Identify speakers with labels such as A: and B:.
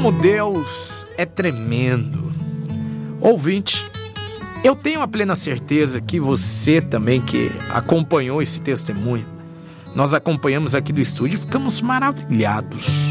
A: Como Deus é tremendo. Ouvinte, eu tenho a plena certeza que você também que acompanhou esse testemunho, nós acompanhamos aqui do estúdio e ficamos maravilhados.